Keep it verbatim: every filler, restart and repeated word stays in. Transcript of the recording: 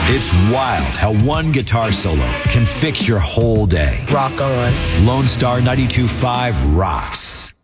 It's wild how one guitar solo can fix your whole day. Rock on. Lone Star ninety-two point five rocks.